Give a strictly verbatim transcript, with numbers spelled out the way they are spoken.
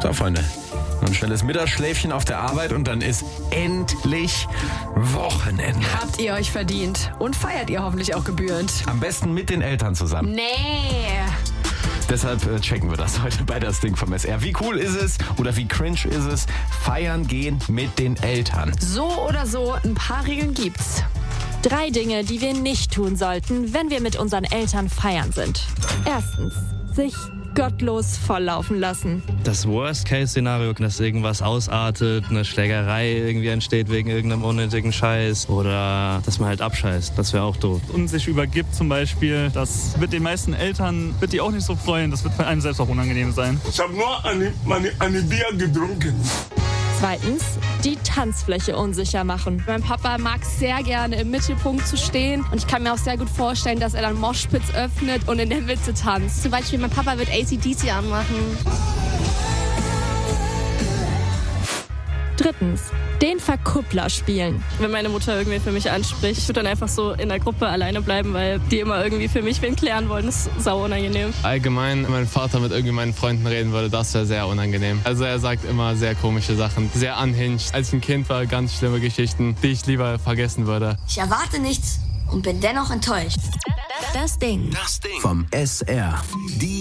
So, Freunde, ein schnelles Mittagsschläfchen auf der Arbeit und dann ist endlich Wochenende. Habt ihr euch verdient und feiert ihr hoffentlich auch gebührend. Am besten mit den Eltern zusammen. Nee. Deshalb äh, checken wir das heute bei das Ding vom S R. Wie cool ist es oder wie cringe ist es? Feiern gehen mit den Eltern. So oder so, ein paar Regeln gibt's. Drei Dinge, die wir nicht tun sollten, wenn wir mit unseren Eltern feiern sind. Erstens, sich gottlos volllaufen lassen. Das Worst-Case-Szenario, dass irgendwas ausartet, eine Schlägerei irgendwie entsteht wegen irgendeinem unnötigen Scheiß oder dass man halt abscheißt. Das wäre auch doof. Und sich übergibt zum Beispiel, das wird den meisten Eltern, wird die auch nicht so freuen. Das wird bei einem selbst auch unangenehm sein. Ich habe nur eine, eine, eine Bier getrunken. Zweitens, die Tanzfläche unsicher machen. Mein Papa mag es sehr gerne, im Mittelpunkt zu stehen. Und ich kann mir auch sehr gut vorstellen, dass er dann Moshpits öffnet und in der Mitte tanzt. Zum Beispiel, mein Papa wird A C D C anmachen. Drittens, den Verkuppler spielen. Wenn meine Mutter irgendwie für mich anspricht, ich würde dann einfach so in der Gruppe alleine bleiben, weil die immer irgendwie für mich wen klären wollen. Das ist sau unangenehm. Allgemein, wenn mein Vater mit irgendwie meinen Freunden reden würde, das wäre sehr unangenehm. Also er sagt immer sehr komische Sachen, sehr unhinged. Als ich ein Kind war, ganz schlimme Geschichten, die ich lieber vergessen würde. Ich erwarte nichts und bin dennoch enttäuscht. Das Ding. Das Ding vom S R. Die